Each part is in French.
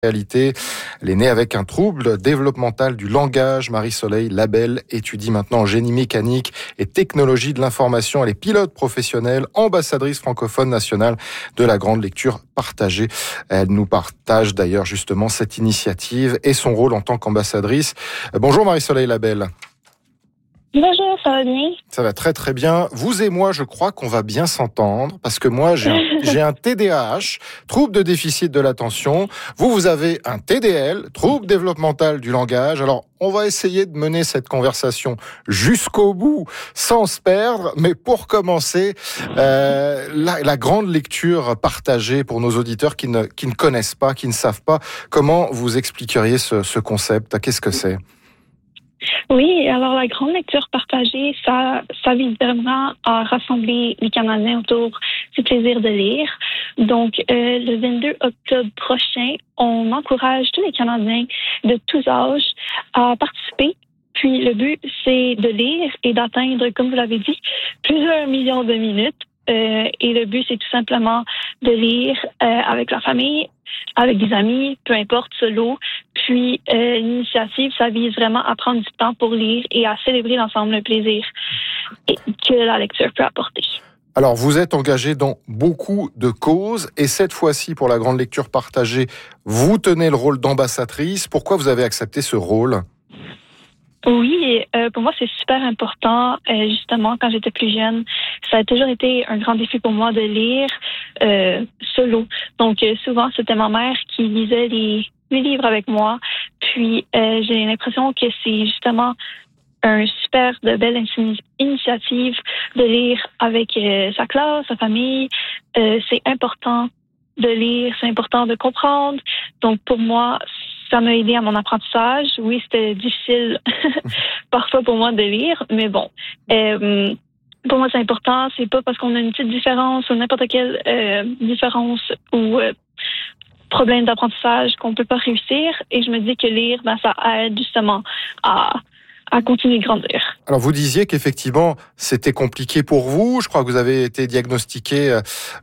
réalité. Elle est née avec un trouble développemental du langage. Marie-Soleil Labelle étudie maintenant en génie mécanique et technologie de l'information. Elle est pilote professionnelle, ambassadrice francophone nationale de la grande lecture partagée. Elle nous partage d'ailleurs justement cette initiative et son rôle en tant qu'ambassadrice. Bonjour Marie-Soleil Labelle. Bonjour, ça va bien? Ça va très très bien. Vous et moi, je crois qu'on va bien s'entendre parce que moi, j'ai un TDAH, trouble de déficit de l'attention. Vous avez un TDL, trouble développemental du langage. Alors, on va essayer de mener cette conversation jusqu'au bout sans se perdre. Mais pour commencer, la grande lecture partagée pour nos auditeurs qui ne connaissent pas, qui ne savent pas, comment vous expliqueriez ce concept? Qu'est-ce que c'est? Oui, alors la grande lecture partagée, ça vise vraiment à rassembler les Canadiens autour du plaisir de lire. Donc, le 22 octobre prochain, on encourage tous les Canadiens de tous âges à participer. Puis, le but, c'est de lire et d'atteindre, comme vous l'avez dit, plusieurs millions de minutes. Et le but, c'est tout simplement de lire avec la famille, avec des amis, peu importe, solo. Puis, l'initiative, ça vise vraiment à prendre du temps pour lire et à célébrer l'ensemble le plaisir que la lecture peut apporter. Alors, vous êtes engagé dans beaucoup de causes et cette fois-ci, pour la grande lecture partagée, vous tenez le rôle d'ambassadrice. Pourquoi vous avez accepté ce rôle ? Oui, pour moi, c'est super important. Justement, quand j'étais plus jeune, ça a toujours été un grand défi pour moi de lire solo. Donc, souvent, c'était ma mère qui lisait les livres avec moi. Puis, j'ai l'impression que c'est justement un super de belle initiative de lire avec sa classe, sa famille. C'est important de lire, c'est important de comprendre. Donc, pour moi, ça m'a aidé à mon apprentissage. Oui, c'était difficile parfois pour moi de lire, mais bon. Pour moi, c'est important. C'est pas parce qu'on a une petite différence ou n'importe quelle différence ou problème d'apprentissage qu'on peut pas réussir. Et je me dis que lire, ça aide justement à continuer de grandir. Alors, vous disiez qu'effectivement, c'était compliqué pour vous. Je crois que vous avez été diagnostiqué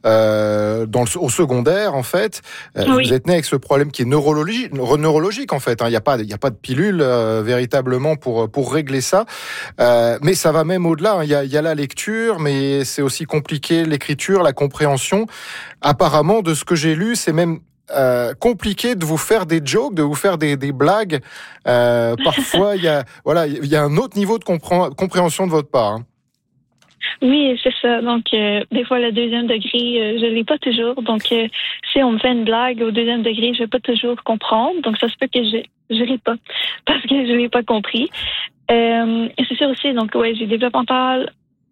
au secondaire, en fait. Oui. Vous êtes né avec ce problème qui est neurologique, en fait. Il n'y a pas de pilule véritablement pour régler ça. Mais ça va même au-delà. Il y a la lecture, mais c'est aussi compliqué l'écriture, la compréhension. Apparemment, de ce que j'ai lu, c'est même compliqué de vous faire des jokes, de vous faire des blagues. Parfois, il y a un autre niveau de compréhension de votre part. Hein. Oui, c'est ça. Donc, des fois, le deuxième degré, je l'ai pas toujours. Donc, si on me fait une blague au deuxième degré, je vais pas toujours comprendre. Donc, ça se peut que je ris pas parce que je l'ai pas compris. Et c'est sûr aussi. Donc, ouais, j'ai développemental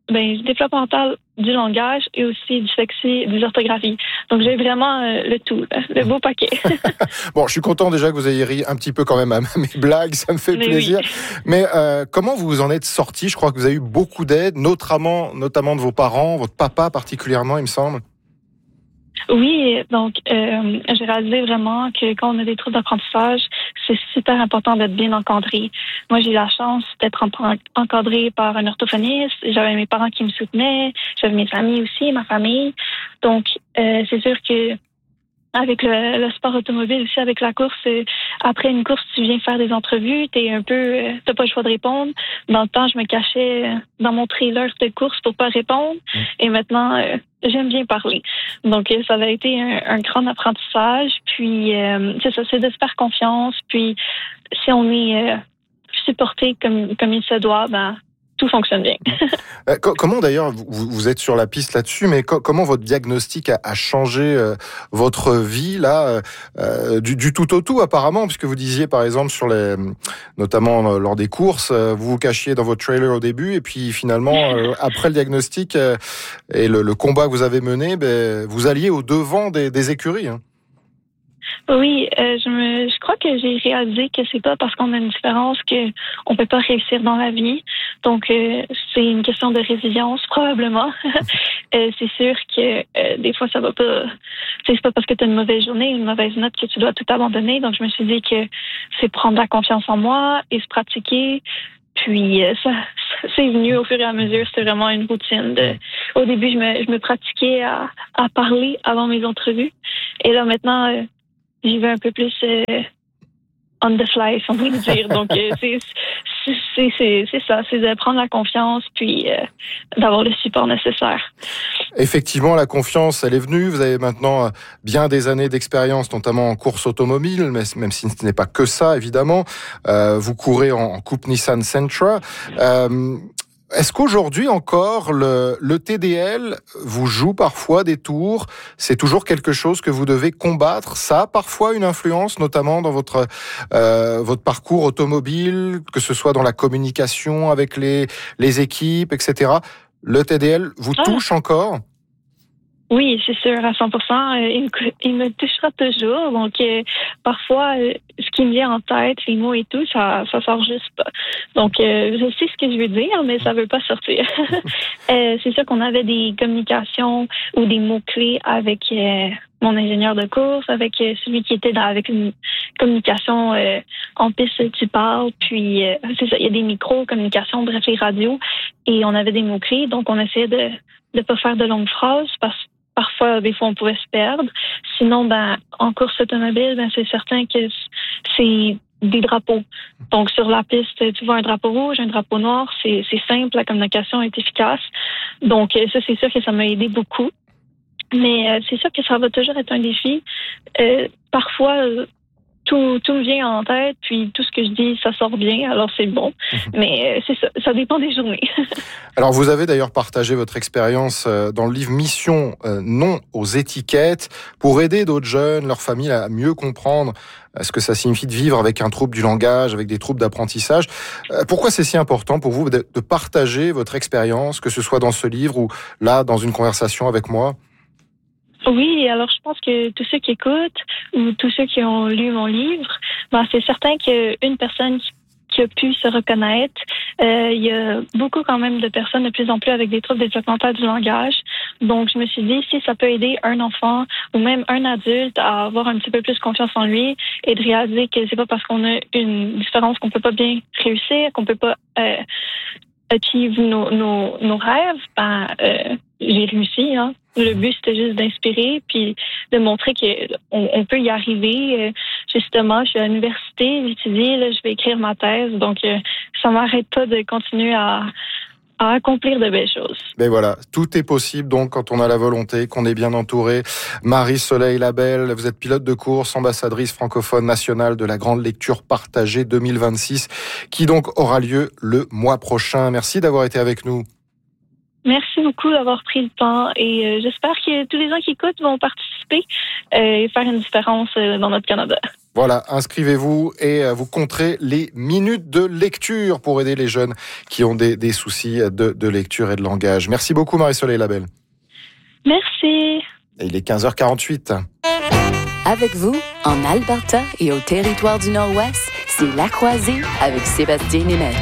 du langage et aussi dyslexie, dysorthographie. Donc, j'ai vraiment le tout, le beau paquet. Bon, je suis content déjà que vous ayez ri un petit peu quand même à mes blagues, ça me fait plaisir. Oui. Mais comment vous en êtes sorti ? Je crois que vous avez eu beaucoup d'aide, notamment de vos parents, votre papa particulièrement, il me semble. Oui, donc j'ai réalisé vraiment que quand on a des troubles d'apprentissage, c'est super important d'être bien encadré. Moi, j'ai eu la chance d'être encadrée par un orthophoniste. J'avais mes parents qui me soutenaient, j'avais mes amis aussi, ma famille. Donc, c'est sûr que avec le sport automobile aussi, avec la course, après une course, tu viens faire des entrevues, t'as pas le choix de répondre. Dans le temps, je me cachais dans mon trailer de course pour pas répondre. Et maintenant, j'aime bien parler. Donc, ça a été un grand apprentissage. Puis, c'est ça, c'est de se faire confiance. Puis, si on est supporté comme il se doit, tout fonctionne bien. Comment d'ailleurs, vous êtes sur la piste là-dessus, mais comment votre diagnostic a changé votre vie là, du tout au tout apparemment, puisque vous disiez par exemple notamment lors des courses, vous vous cachiez dans votre trailer au début, et puis finalement après le diagnostic et le combat que vous avez mené, vous alliez au devant des écuries. Hein. Oui, je crois que j'ai réalisé que c'est pas parce qu'on a une différence que on peut pas réussir dans la vie. Donc c'est une question de résilience probablement. C'est sûr que des fois ça va pas. C'est pas parce que tu as une mauvaise journée, une mauvaise note que tu dois tout abandonner. Donc je me suis dit que c'est prendre la confiance en moi et se pratiquer. Puis ça c'est venu au fur et à mesure. C'était vraiment une routine. Au début, je me pratiquais à parler avant mes entrevues. Et là maintenant, j'y vais un peu plus on the fly, si on peut dire. Donc, c'est ça, c'est de prendre la confiance puis d'avoir le support nécessaire. Effectivement, la confiance, elle est venue. Vous avez maintenant bien des années d'expérience, notamment en course automobile, mais même si ce n'est pas que ça, évidemment. Vous courez en Coupe Nissan Sentra. Est-ce qu'aujourd'hui encore, le TDL vous joue parfois des tours? C'est toujours quelque chose que vous devez combattre. Ça a parfois une influence, notamment dans votre parcours automobile, que ce soit dans la communication avec les équipes, etc. Le TDL vous touche encore? Oui, c'est sûr, à 100%. Il me touchera toujours. Donc, parfois, ce qui me vient en tête, les mots et tout, ça sort juste pas. Donc, je sais ce que je veux dire, mais ça veut pas sortir. C'est sûr qu'on avait des communications ou des mots-clés avec mon ingénieur de course, avec celui qui était avec une communication en piste, tu parles. Puis, c'est ça, il y a des micros, communication, bref, les radios. Et on avait des mots-clés. Donc, on essayait de pas faire de longues phrases parce que parfois, des fois, on pouvait se perdre. Sinon, en course automobile, c'est certain que c'est des drapeaux. Donc, sur la piste, tu vois un drapeau rouge, un drapeau noir, c'est simple, la communication est efficace. Donc, ça, c'est sûr que ça m'a aidé beaucoup. Mais c'est sûr que ça va toujours être un défi. Parfois, tout me vient en tête, puis tout ce que je dis, ça sort bien, alors c'est bon. Mais c'est ça dépend des journées. Alors, vous avez d'ailleurs partagé votre expérience dans le livre Mission non aux étiquettes pour aider d'autres jeunes, leurs familles à mieux comprendre ce que ça signifie de vivre avec un trouble du langage, avec des troubles d'apprentissage. Pourquoi c'est si important pour vous de partager votre expérience, que ce soit dans ce livre ou là, dans une conversation avec moi? Oui, alors je pense que tous ceux qui écoutent ou tous ceux qui ont lu mon livre, c'est certain qu'une personne qui a pu se reconnaître, il y a beaucoup quand même de personnes de plus en plus avec des troubles développementaux du langage. Donc je me suis dit, si ça peut aider un enfant ou même un adulte à avoir un petit peu plus confiance en lui et de réaliser que c'est pas parce qu'on a une différence qu'on peut pas bien réussir, qu'on peut pas achieve nos rêves, j'ai réussi, hein. Le but, c'était juste d'inspirer puis de montrer qu'on peut y arriver. Justement, je suis à l'université, j'étudie, là, je vais écrire ma thèse. Donc, ça m'arrête pas de continuer à accomplir de belles choses. Mais voilà, tout est possible donc quand on a la volonté, qu'on est bien entouré. Marie-Soleil Labelle, vous êtes pilote de course, ambassadrice francophone nationale de la Grande Lecture Partagée 2026, qui donc aura lieu le mois prochain. Merci d'avoir été avec nous. Merci beaucoup d'avoir pris le temps et j'espère que tous les gens qui écoutent vont participer et faire une différence dans notre Canada. Voilà, inscrivez-vous et vous compterez les minutes de lecture pour aider les jeunes qui ont des soucis de lecture et de langage. Merci beaucoup Marie-Soleil Labelle. Merci. Et il est 15h48. Avec vous, en Alberta et au territoire du Nord-Ouest, c'est La Croisée avec Sébastien Németh.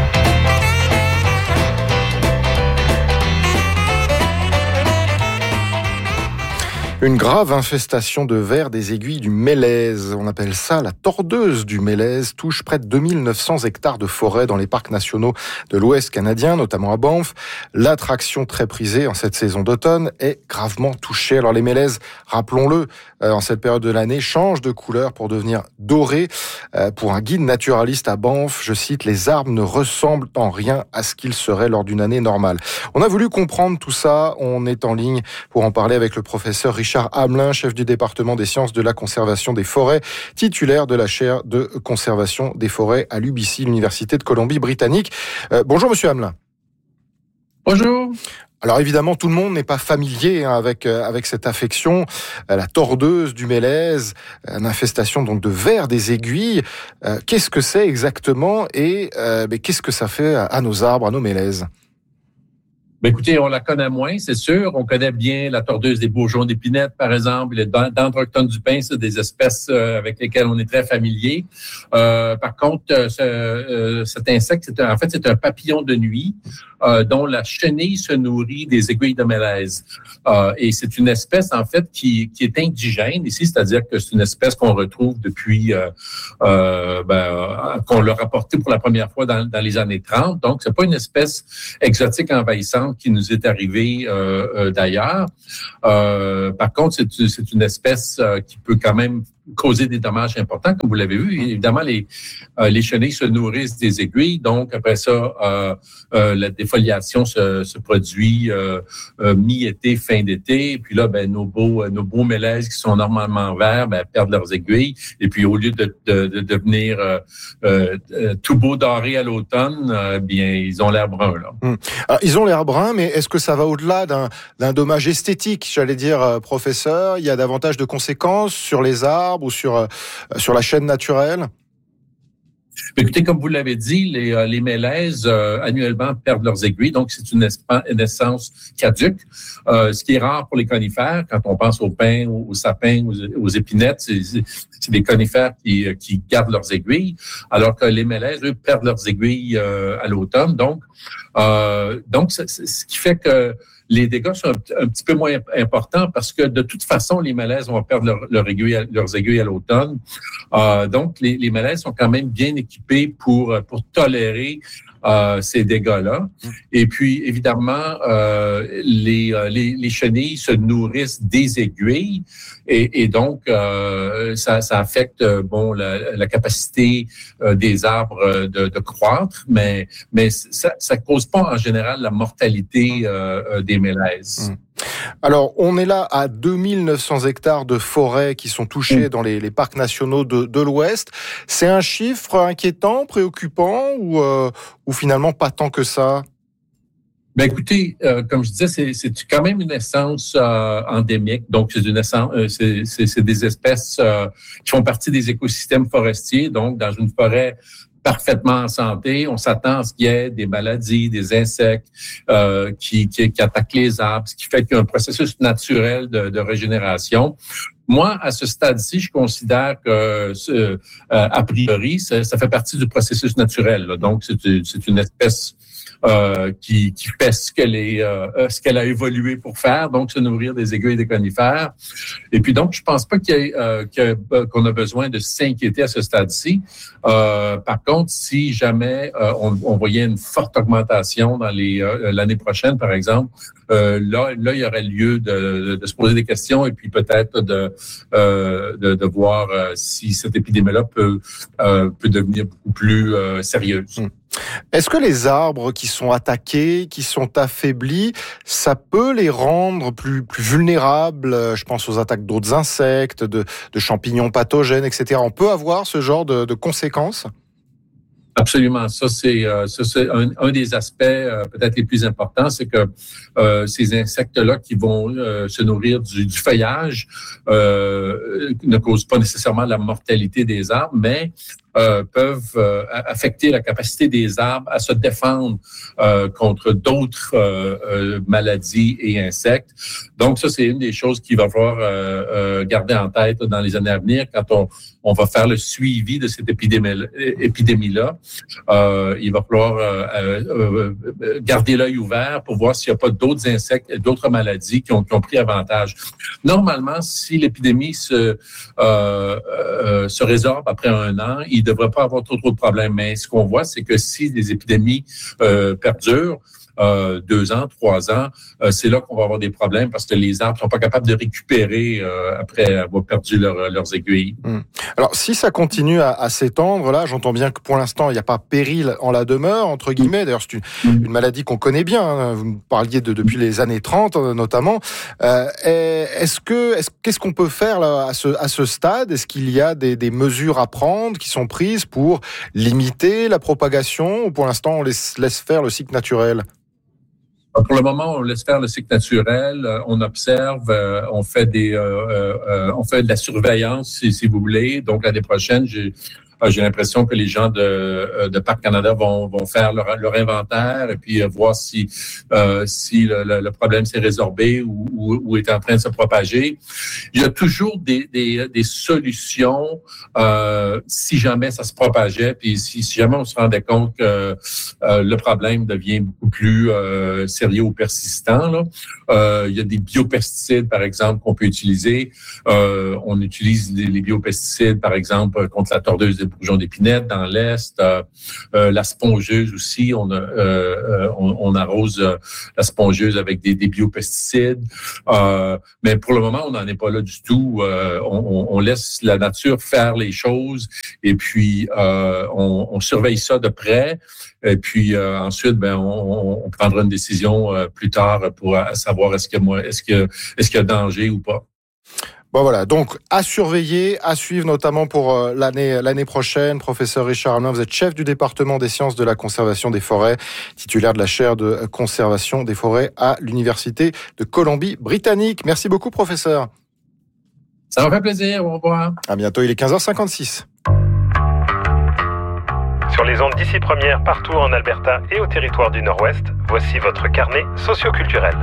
Une grave infestation de vers des aiguilles du mélèze, on appelle ça la tordeuse du mélèze, touche près de 2900 hectares de forêt dans les parcs nationaux de l'Ouest canadien, notamment à Banff. L'attraction très prisée en cette saison d'automne est gravement touchée. Alors les mélèzes, rappelons-le, en cette période de l'année, changent de couleur pour devenir dorés. Pour un guide naturaliste à Banff, je cite, les arbres ne ressemblent en rien à ce qu'ils seraient lors d'une année normale. On a voulu comprendre tout ça, on est en ligne pour en parler avec le professeur Richard Hamelin, chef du département des sciences de la conservation des forêts, titulaire de la chaire de conservation des forêts à l'UBC, l'Université de Colombie-Britannique. Bonjour Monsieur Hamelin. Bonjour. Alors évidemment, tout le monde n'est pas familier avec cette affection, la tordeuse du mélèze, une infestation donc de vers des aiguilles. Qu'est-ce que c'est exactement et qu'est-ce que ça fait à nos arbres, à nos mélèzes? Ben écoutez, on la connaît moins, c'est sûr. On connaît bien la tordeuse des bourgeons d'épinette, par exemple, le dendroctone du pin, c'est des espèces avec lesquelles on est très familier. Par contre, cet insecte, c'est un papillon de nuit dont la chenille se nourrit des aiguilles de mélèze. Et c'est une espèce, en fait, qui est indigène ici, c'est-à-dire que c'est une espèce qu'on retrouve depuis qu'on l'a rapportée pour la première fois dans les années 30. Donc, c'est pas une espèce exotique envahissante qui nous est arrivée d'ailleurs. Par contre, c'est une espèce qui peut quand même causer des dommages importants, comme vous l'avez vu. Évidemment, les chenilles se nourrissent des aiguilles, donc après ça, la défoliation se produit mi-été, fin d'été. Puis là, nos beaux mélèzes qui sont normalement verts, perdent leurs aiguilles. Et puis au lieu de devenir tout beau doré à l'automne, ils ont l'air brun là. Alors, ils ont l'air brun, mais est-ce que ça va au-delà d'un dommage esthétique, j'allais dire, professeur? Il y a davantage de conséquences sur les arbres ou sur la chaîne naturelle? Écoutez, comme vous l'avez dit, les mélèzes annuellement perdent leurs aiguilles, donc c'est une essence caduque. Ce qui est rare pour les conifères, quand on pense aux pins, aux sapins, aux épinettes, c'est des conifères qui gardent leurs aiguilles, alors que les mélèzes, eux, perdent leurs aiguilles à l'automne. Donc, ce qui fait que les dégâts sont un petit peu moins importants parce que de toute façon, les mélèzes vont perdre leurs aiguilles à l'automne. Donc, les mélèzes sont quand même bien équipés pour tolérer ces dégâts-là. Et puis, évidemment, les chenilles se nourrissent des aiguilles et donc, ça affecte la capacité des arbres de croître, mais ça cause pas en général la mortalité des mélèzes. Alors, on est là à 2900 hectares de forêts qui sont touchés dans les parcs nationaux de l'Ouest. C'est un chiffre inquiétant, préoccupant ou finalement pas tant que ça? Écoutez, comme je disais, c'est quand même une essence endémique. Donc, c'est des espèces qui font partie des écosystèmes forestiers. Donc, dans une forêt parfaitement en santé, on s'attend à ce qu'il y ait des maladies, des insectes qui attaquent les arbres, ce qui fait qu'il y a un processus naturel de régénération. Moi, à ce stade-ci, je considère que, a priori, ça fait partie du processus naturel. Là. Donc, c'est une espèce qui fait ce qu'elle a évolué pour faire, donc se nourrir des aiguilles des conifères. Et puis donc, je pense pas qu'on a besoin de s'inquiéter à ce stade-ci. Par contre, si jamais on voyait une forte augmentation dans l'année prochaine, par exemple, là, il y aurait lieu de se poser des questions et puis peut-être de voir si cette épidémie-là peut devenir beaucoup plus sérieuse. Est-ce que les arbres qui sont attaqués, qui sont affaiblis, ça peut les rendre plus vulnérables? Je pense aux attaques d'autres insectes, de champignons pathogènes, etc. On peut avoir ce genre de conséquences? Absolument. Ça, c'est un des aspects peut-être les plus importants, c'est que ces insectes-là qui vont se nourrir du feuillage ne causent pas nécessairement la mortalité des arbres, mais peuvent affecter la capacité des arbres à se défendre contre d'autres maladies et insectes. Donc, ça, c'est une des choses qu'il va falloir garder en tête dans les années à venir quand on va faire le suivi de cette épidémie-là. Il va falloir garder l'œil ouvert pour voir s'il n'y a pas d'autres insectes et d'autres maladies qui ont pris avantage. Normalement, si l'épidémie se résorbe après 1 an, il ne devrait pas avoir trop de problèmes. Mais ce qu'on voit, c'est que si les épidémies perdurent, 2 ans, 3 ans, c'est là qu'on va avoir des problèmes parce que les arbres sont pas capables de récupérer après avoir perdu leurs aiguilles. Alors, si ça continue à s'étendre, là, j'entends bien que pour l'instant, il n'y a pas péril en la demeure, entre guillemets. D'ailleurs, c'est une maladie qu'on connaît bien. Hein. Vous me parliez depuis les années 30, notamment. Qu'est-ce qu'on peut faire là, à ce stade? Est-ce qu'il y a des mesures à prendre qui sont prises pour limiter la propagation ou pour l'instant, on laisse faire le cycle naturel? Pour le moment, on laisse faire le cycle naturel, on observe, on fait de la surveillance, si vous voulez. Donc, l'année prochaine, j'ai l'impression que les gens de Parc Canada vont faire leur inventaire et puis voir si le problème s'est résorbé ou est en train de se propager. Il y a toujours des solutions si jamais ça se propageait, puis si jamais on se rendait compte que le problème devient beaucoup plus sérieux ou persistant. Là. Il y a des biopesticides, par exemple, qu'on peut utiliser. On utilise les biopesticides, par exemple, contre la tordeuse des bourgeons d'épinette dans l'Est. La spongeuse aussi, on arrose la spongeuse avec des biopesticides. Mais pour le moment, on n'en est pas là du tout. On laisse la nature faire les choses et puis on surveille ça de près. Et puis ensuite, on prendra une décision plus tard pour savoir est-ce qu'il y a danger ou pas. Bon voilà, donc à surveiller, à suivre notamment pour l'année prochaine. Professeur Richard Halmin, vous êtes chef du département des sciences de la conservation des forêts, titulaire de la chaire de conservation des forêts à l'Université de Colombie-Britannique. Merci beaucoup, professeur. Ça m'a fait plaisir, au revoir. À bientôt, il est 15h56. Sur les ondes d'ici première, partout en Alberta et au territoire du Nord-Ouest, voici votre carnet socioculturel.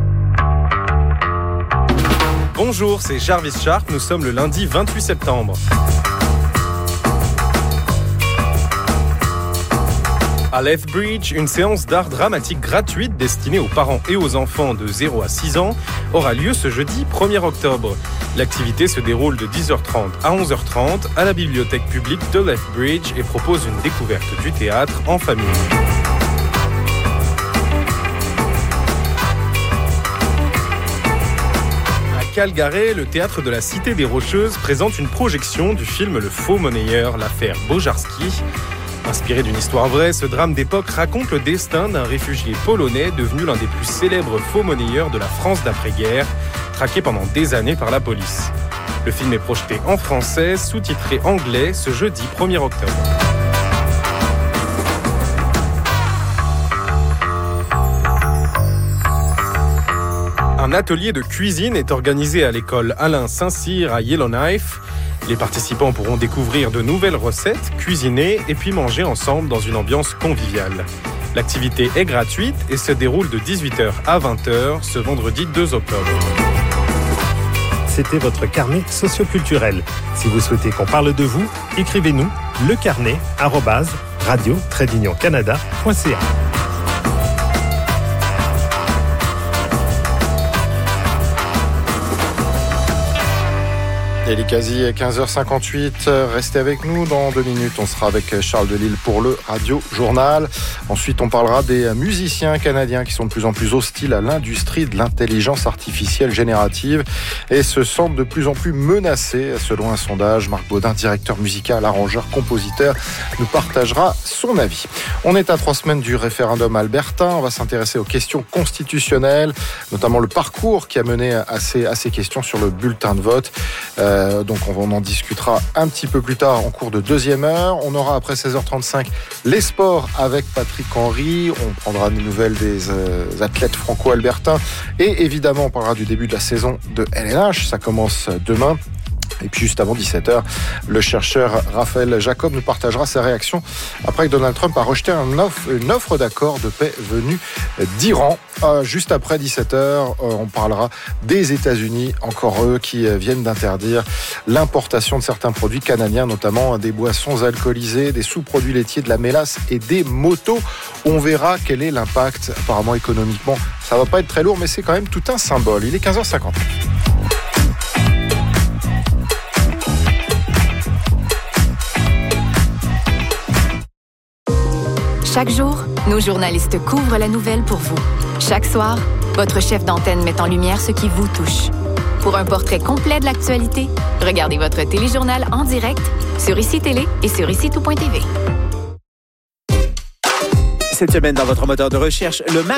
Bonjour, c'est Jarvis Sharp, nous sommes le lundi 28 septembre. À Lethbridge, une séance d'art dramatique gratuite destinée aux parents et aux enfants de 0 à 6 ans aura lieu ce jeudi 1er octobre. L'activité se déroule de 10h30 à 11h30 à la bibliothèque publique de Lethbridge et propose une découverte du théâtre en famille. Calgary, le théâtre de la Cité des Rocheuses présente une projection du film Le Faux Monnayeur, l'affaire Bojarski. Inspiré d'une histoire vraie, ce drame d'époque raconte le destin d'un réfugié polonais devenu l'un des plus célèbres faux monnayeurs de la France d'après-guerre, traqué pendant des années par la police. Le film est projeté en français, sous-titré anglais, ce jeudi 1er octobre. Un atelier de cuisine est organisé à l'école Alain Saint-Cyr à Yellowknife. Les participants pourront découvrir de nouvelles recettes, cuisiner et puis manger ensemble dans une ambiance conviviale. L'activité est gratuite et se déroule de 18h à 20h ce vendredi 2 octobre. C'était votre carnet socioculturel. Si vous souhaitez qu'on parle de vous, écrivez-nous lecarnet@radio-canada.ca. Il est quasi 15h58. Restez avec nous. Dans 2 minutes, on sera avec Charles Delisle pour le Radio Journal. Ensuite, on parlera des musiciens canadiens qui sont de plus en plus hostiles à l'industrie de l'intelligence artificielle générative et se sentent de plus en plus menacés. Selon un sondage, Marc Baudin, directeur musical, arrangeur, compositeur, nous partagera son avis. On est à 3 semaines du référendum albertain. On va s'intéresser aux questions constitutionnelles, notamment le parcours qui a mené à ces questions sur le bulletin de vote. Donc on en discutera un petit peu plus tard en cours de 2e heure. On aura après 16h35 les sports avec Patrick Henry. On prendra des nouvelles des athlètes franco-albertains. Et évidemment, on parlera du début de la saison de LNH. Ça commence demain. Et puis juste avant 17h, le chercheur Raphaël Jacob nous partagera sa réaction après que Donald Trump a rejeté une offre d'accord de paix venue d'Iran. Juste après 17h, on parlera des États-Unis, encore eux, qui viennent d'interdire l'importation de certains produits canadiens, notamment des boissons alcoolisées, des sous-produits laitiers, de la mélasse et des motos. On verra quel est l'impact, apparemment économiquement. Ça va pas être très lourd, mais c'est quand même tout un symbole. Il est 15h50. Chaque jour, nos journalistes couvrent la nouvelle pour vous. Chaque soir, votre chef d'antenne met en lumière ce qui vous touche. Pour un portrait complet de l'actualité, regardez votre téléjournal en direct sur ICI Télé et sur ICI-tout.tv. Cette semaine, dans votre moteur de recherche, le